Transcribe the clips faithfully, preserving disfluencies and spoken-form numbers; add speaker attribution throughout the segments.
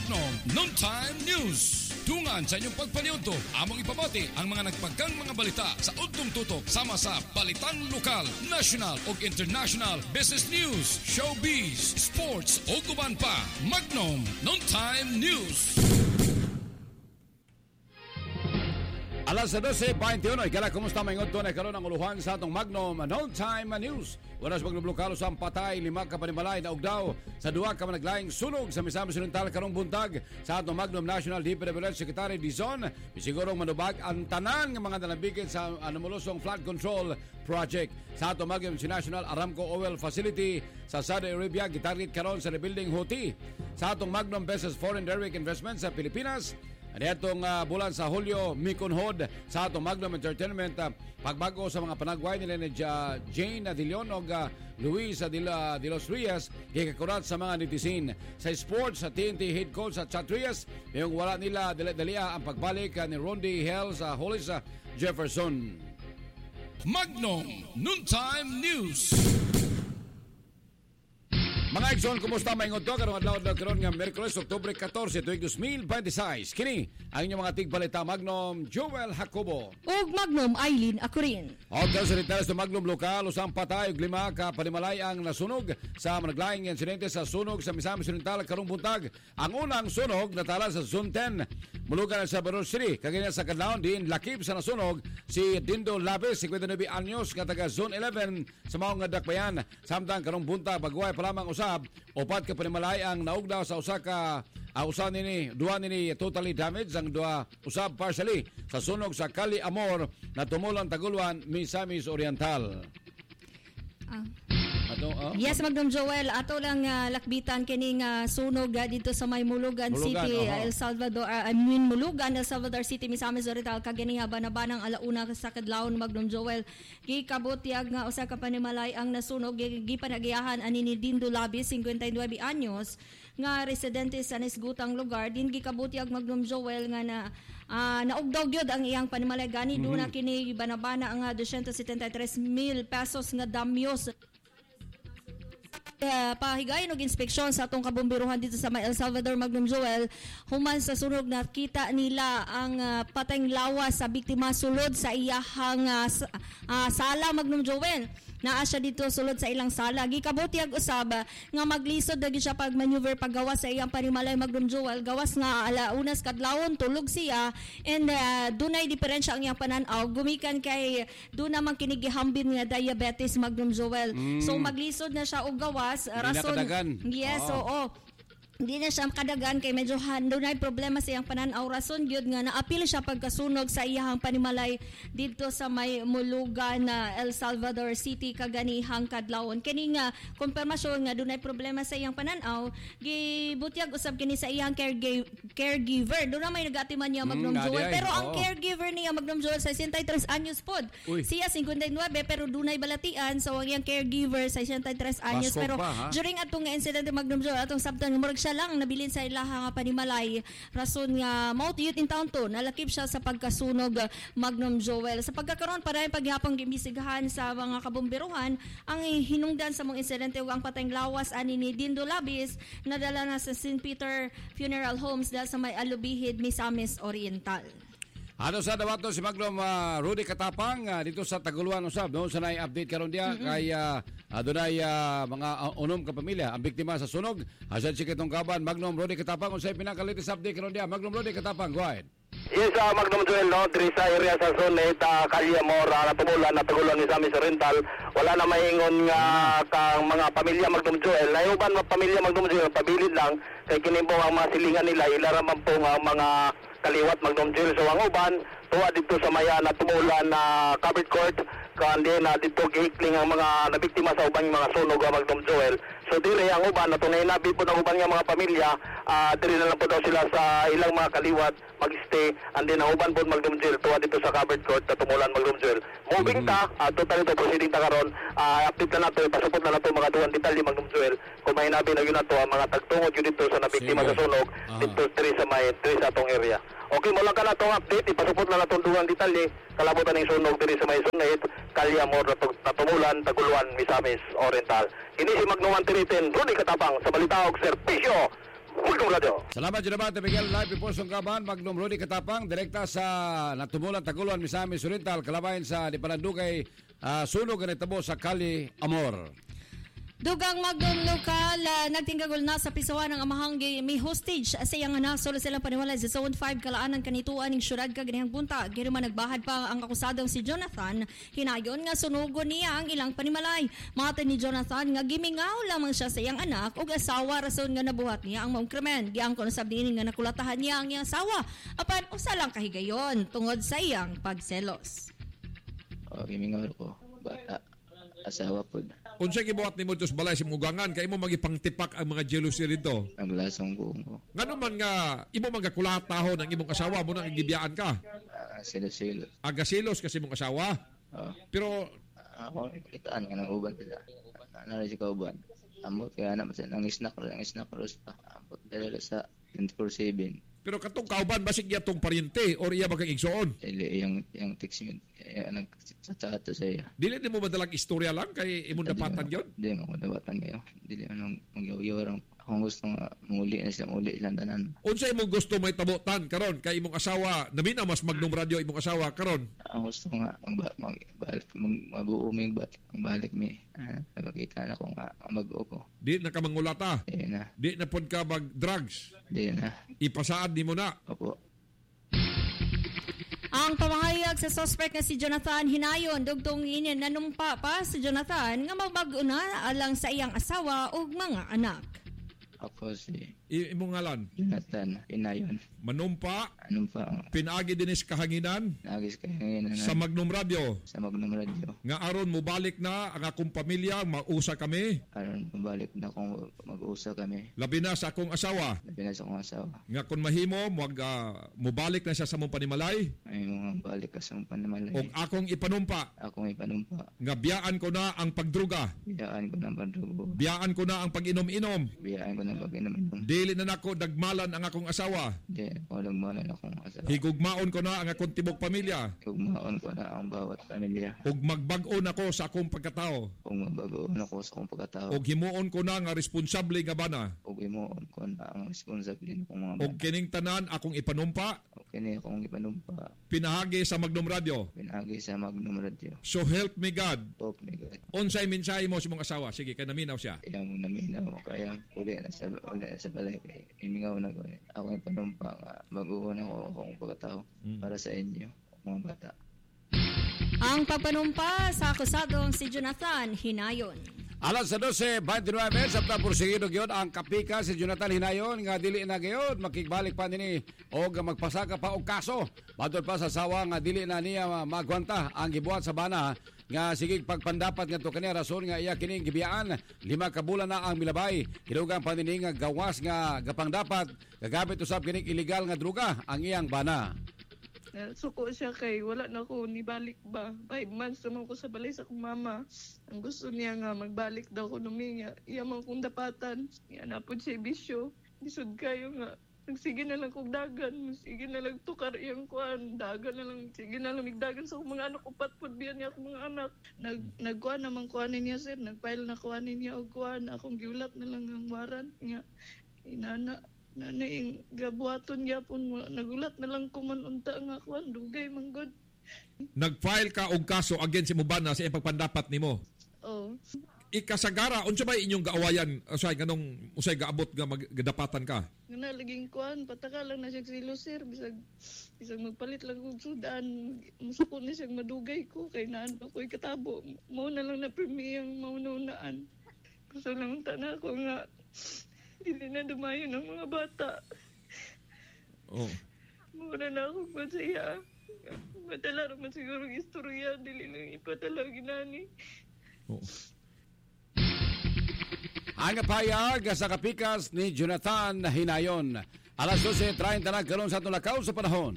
Speaker 1: Magnum Noontime News. Tungan sa inyong pagpaniudto, among ipabati ang mga nagpagkang mga balita sa udtong tutok sama sa balitang lokal, national ug international, business news, showbiz, sports ug uban pa. Magnum Noontime News.
Speaker 2: Alas dose twenty-one, kala kumusta mayong udto na karon ang uluhan sa atong Magnum Noontime News. Waras maglublo sa patay, lima ka panimalay na ugdaw sa duha ka managlaing sunog sa Misamis Oriental karong buntag sa atong Magnum National D P W S Secretary Dizon. Bisigurong manubag ang tanan nga mga nalabigit sa anumulusong flood control project sa atong Magnum National Aramco Oil Facility sa Saudi Arabia. Gitarget karon sa rebuilding Houthi sa atong Magnum Business Foreign Direct Investment sa Pilipinas. Ano itong uh, bulan sa Hulyo, mikunhod sa atong Magnum Entertainment uh, pagbago sa mga panagway nila ni uh, Jane De Leon o uh, Luis uh, de, la, de los Rias gikakurat sa mga netizen. Sa sports, sa T N T head coach sa Chatrias, yung wala nila dali-dalia ang pagbalik uh, ni Rondi Hell sa Hollis uh, Jefferson.
Speaker 1: Magnum Noontime News.
Speaker 2: Mga Exxon, kumusta maingod to? Karong adlaw na karon nga Miyerkules, Oktubre fourteen, tuig twenty twenty-six. Kini ang inyong mga tigbalita, Magnum Joel Jacobo.
Speaker 3: Ug Magnum Eileen Acurin.
Speaker 2: Og sa rintalas ng Magnum Lokal, usang patay ug lima ka panimalay ang nasunog sa managlaing insidente sa sunog sa Misamis Oriental karong buntag. Ang unang sunog natala sa Zone ten, mulugan sa Baron City. Kagaya sa kadlawon din lakip sa nasunog si Dindo Labes, fifty-nine anyos, nga taga Zone eleven sa maong nga dakbayan. Samtang karong buntag bagway pa lamang usab, upat ka panimalay ang naugdaw sa usa ka uh, usa nini duha nini totally damaged, ang duha usab partially sa sunog sa Cali Amor na tumulang Taguluan, Misamis Oriental.
Speaker 3: Ah.
Speaker 2: Ato, oh.
Speaker 3: Yes, Magnum Joel, ato lang uh, lakbitan kining uh, sunog uh, dito sa may Mulugan,
Speaker 2: Mulugan
Speaker 3: City,
Speaker 2: uh-huh.
Speaker 3: El Salvador, uh, I mean Mulugan, El Salvador City, Misamis Oriental. Kagani haba-nabanang alauna sa kadlawon, Magnum Joel. Gikabutyag nga usa ka panimalay ang nasunog, gipanagiyahan ani ni Dindo Labis, fifty-nine anyos, nga residente sa nisgutang lugar. Din gikabutyag, Magnum Joel, nga na uh, naugdaw gyud ang iyang panimalay gani. Mm-hmm. Doon na kini banabana ang uh, two hundred seventy-three mil pesos nga damyos. Uh, pahigayon og inspeksyon sa atong kabomberuhan dito sa El Salvador, Magnum Joel, human sa sunog nakita nila ang uh, patayng lawas sa biktima sulod sa iyahang uh, uh, sala, Magnum Joel. Naa siya dito sulod sa ilang sala. Gikabutyag usab nga maglisod dagi siya pag maneuver paggawas sa iyang panimalay, Magnum Joel. Gawas nga alaunas kadlawon tulog siya, and uh, dunay diferensya ang iyang pananaw gumikan kay duna man kini gihambin nga diabetes, Magnum Joel. Mm. So maglisod na siya og gawas rason. Yes, oo. Oh. Hindi na siya kadagan kay medyo doon ay problema sa iyang pananaw. Rason gyud nga naapil siya pagkasunog sa iyang panimalay dito sa may Mulugan na uh, El Salvador City kaganihang kadlawon. Kini nga konfirmasyon nga doon ay problema sa iyang pananaw, gibutyag usab kini sa iyang caregiver. caregiver. Doon na may nagatiman niya, Magnum mm, Joel. Pero oh. ang caregiver niya, Magnum Joel, sixty-three anyos pod. Uy. Siya fifty-nine pero doon ay balatian. So ang iyang caregiver sixty-three anyos. Baskog pero pa, during atong incident, Magnum Joel, atong sabtan murag siya lang nabilin sa ilaha nga panimalay. Rason nga mao tiyot in town to nalakip siya sa pagkasunog, Magnum Joel. Sa pagkakaroon para yung paghapong gimbisigahan sa mga kabomberuhan ang hinungdan sa mga insidente ug ang patayng lawas ani ni Dindo Labis nadala na sa Saint Peter Funeral Homes dahil sa may Alubihid, Misamis Oriental.
Speaker 2: Ano sa dawato si Magnum uh, Rudy Katapang uh, dito sa Taguluan usab no sa nay update karon dia mm-hmm. kay uh, adunay uh, mga uh, unom ka pamilya ang biktima sa sunog. Hasad si kitong kaban Magnum Rudy Katapang unsay pinakalitis update karon dia. Magnum Rudy Katapang, go ahead.
Speaker 4: Yes, uh, Magnum Joel, no, diri sa area sa zone uh, Calle Mora na tumulan na Taguluan ni Misamis Oriental, wala na maingon nga uh, kang mga pamilya, Magnum Joel. Layuban mga pamilya, Magnum Joel, pabilid lang kay kini po ang mga silingan nila ilaraman po nga mga kaliwat, Magnum Joel. So ang uban tuwa dito sa maya na tumulan na uh, covered court kandi na dito gihikling ang mga nabiktima sa ubang mga sunog, Magnum Joel. So dire ang uban na tunay na bipo ng ubang mga pamilya, uh, dire na lang po daw sila sa ilang mga kaliwat mag-stay, and then ang uban po, Magnum Joel, tuwa dito sa covered court na tumulan, Magnum Joel. Moving ta, uh, total ito proceeding ta karon, uh, update na nato, pasupot na nato mga duwan detalye, Magnum Joel, kung may nabi na yun nato ang mga tagtungod yun dito sa nabiktima sa sunog, uh-huh. dito three sa may three sa atong area. Okay, mula ka na itong update, ipasupot na natong dugang detalye, kalabutan ng sunog diri sa may sunayit, Calyamor na, na tumulan, Taguluan, Misamis Oriental. Ini si Magnum one thirty ten, Rudy Katapang, sa Balitaog, Servisyo, Magnum Radio.
Speaker 2: Salamat Jonathan Miguel live report sa Kaban Magnum Rudy Katapang direkta sa natumulan Taguluan Misamis Oriental kalabayan sa Dipanandugay uh, sunog na itabo sa Kali Amor.
Speaker 3: Dugang Magnum Local, uh, nagtinggagol na sa pisawan ng amahang may hostage sa iyang anak. Solo silang paniwala sa Zone five kalaanan kanituan ng syudad kaganihang bunta. Girima nagbahad pa ang akusadong si Jonathan. Hinayon nga sunugon niya ang ilang panimalay. Mata ni Jonathan nga gimingaw lamang siya sa iyang anak o asawa rason nga nabuhat niya ang maong krimen. Giyang ko nasabdinin nga nakulatahan niya ang iyang asawa. Apan usa lang kahigayon tungod sa iyang pagselos.
Speaker 5: O, gimingaw ko. Bata. Asawa po.
Speaker 1: Unsay gibuhat nimo tos balay sa mugangan kay imo magipangtipak ang mga jealousy dito.
Speaker 5: Ang lasong buong ko.
Speaker 1: Ngano man nga imo magakulatahon ang imong asawa mo nang gibiyaan ka.
Speaker 5: Uh, silo-silo.
Speaker 1: Agasilos kasi imong asawa.
Speaker 5: Oh.
Speaker 1: Pero
Speaker 5: Ako, itaan ka ng uban sila. Ano rin si kauban. Amot kaya naman sa nang snack rin, ang snack rin pa. Amot dala sa twenty-four seven.
Speaker 1: pero katong kauban basig iya tong paryente or iya bakang igsoon.
Speaker 5: Ili yung yung text yun. Eh, nagsasato sa iya.
Speaker 1: Dili nimo madalang istorya lang kay imong dapatan yon.
Speaker 5: Di mo dapatan kayo. Dili anong magyawang akong gusto nga muli na sila muli ilang tanan.
Speaker 1: Unsa imong gusto may tabutan karon kay imong asawa, nabina mas Magnum Radio imong asawa karon.
Speaker 5: Ang gusto nga mag mag balik mabuo mi balik mi. Ah, nakakita na ko nga mag-o ko.
Speaker 1: Di na ka mangulata.
Speaker 5: Di na.
Speaker 1: Di na pod ka mag drugs.
Speaker 5: Di na.
Speaker 1: Ipasaad nimo na.
Speaker 5: Opo.
Speaker 3: Ang pamahayag sa suspect na si Jonathan hinayon dugtong inin nanumpa pa si Jonathan nga magbag-o na alang sa iyang asawa ug mga anak.
Speaker 5: Ako si
Speaker 1: I- imong ngalan
Speaker 5: Jonathan Inayon.
Speaker 1: manumpa
Speaker 5: Anong pa ang
Speaker 1: pinagi dinis kahanginan
Speaker 5: nagis kayo ngayon
Speaker 1: sa
Speaker 5: na
Speaker 1: Magnum Radio
Speaker 5: sa Magnum Radio.
Speaker 1: nga aron mo balik na ang akong pamilya, mausa kami
Speaker 5: Aron mabalik na kung mag-uusap kami.
Speaker 1: labi na sa akong asawa
Speaker 5: Nabinas akong asawa.
Speaker 1: nga kun mahimo mag uh, mubalik na siya sa mong panimalay
Speaker 5: Ay mga balik ka sa mga panamalay.
Speaker 1: og akong ipanumpa
Speaker 5: Akong ipanumpa.
Speaker 1: nga biyaan ko na ang pagdruga,
Speaker 5: Biyaan ko ng pandugo.
Speaker 1: biyaan ko na ang pag-inom-inom,
Speaker 5: Biyaan ko ng pag-inom.
Speaker 1: dili na nako dagmalan ang akong asawa,
Speaker 5: Di, walang malan akong asawa.
Speaker 1: higugmaon ko na ang akong tibok pamilya,
Speaker 5: Hugmaon ko na ang bawat pamilya.
Speaker 1: ug magbag-o nako sa akong pagkatao,
Speaker 5: Kung mabagoon ako sa akong pagkatao.
Speaker 1: ug himuon ko na nga responsable nga bana,
Speaker 5: Ug imuon ko na ang responsibility kong mga
Speaker 1: ug
Speaker 5: bata.
Speaker 1: kining tanan akong ipanumpa
Speaker 5: O kini akong ipanumpa.
Speaker 1: pinahagi sa Magnum Radio.
Speaker 5: Pinagi sa Magnum Radio.
Speaker 1: So help me God.
Speaker 5: Talk me God.
Speaker 1: Unsay mensahe mo sa mong asawa? Sige, kay naminaw siya.
Speaker 5: Kaya mo naminaw mo kaya uli na sa uli na sa balay kay imingaw na ko. Ako yung panumpa nga mag-uon ako akong pagkatao para sa inyo mga bata.
Speaker 3: Ang pagpanumpa sa akusadong si Jonathan hinayon.
Speaker 2: Alas sa dose twenty-nine sa tapursigido gyud ang kapika si Jonathan Hinayon nga dili na gyud makigbalik pa nini og magpasaka pa og kaso badol pa sa sawa nga dili na niya magwanta ang gibuhat sa bana nga sige pagpandapat nga to kani rason nga iya kining gibiyaan lima ka bulan na ang milabay hinugang pa nini nga gawas nga gapangdapat gagamit usab kining illegal nga droga ang iyang bana.
Speaker 6: Suko siya kay wala na ko nibalik ba. Five months naman ko sa balay sa kong mama. Ang gusto niya nga magbalik daw ko numinga. Iya man kong dapatan. Iya na po siya bisyo. Lisod kayo nga. Nagsige na lang kong dagan. Sige na lang tukar iyang kuan. Dagan na lang. Sige na lang migdagan sa akong mga anak. Upat po biyan niya akong mga anak. Nag, nagkuan naman kuanin niya sir. Nagfile na kuanin niya og kuan. Akong giulat na lang ang waran. Nga, inana. Nana yung gabuhaton yapon mo. Nagulat na lang kumanunta nga kuan. Dugay manggod.
Speaker 1: Nag-file ka og kaso against mo bana sa iyang pagpandapat nimo.
Speaker 6: Oh.
Speaker 1: Ikasagara, unsa ba inyong gaawayan usay ganong usay gaabot nga magdapatan ka?
Speaker 6: Nga na, laging kuan. Pataka lang na siya silo sir. Bisag, bisag magpalit lang kong sudan. Musuko na siyang madugay ko. Kay naan pa ko'y katabo. Mo na lang na premiyang maununaan. Gusto lang tana ko nga. Hindi na dumayo ng mga bata.
Speaker 1: Oh.
Speaker 6: Muna na akong masaya. Matala naman siguro ang istorya. Dili lang ipatala ginani.
Speaker 1: Oh.
Speaker 2: Ang payag sa kapikas ni Jonathan Hinayon. Alas dose thirty na karon sa atong lakaw sa panahon.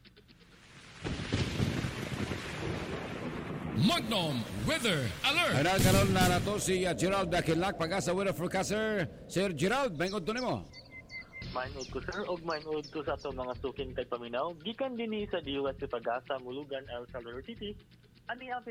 Speaker 1: Magnum Weather Alert.
Speaker 2: Ay karon na nato si uh, Gerald Dakinlak pag-asa weather forecaster. Sir Gerald, bangod to nimo.
Speaker 7: Mainood ko sir, og mainood ko sa ato mga suking kay paminaw. Gikan dinhi sa D U S sa Pag-asa, Mulugan, El Salvador City. Ani ang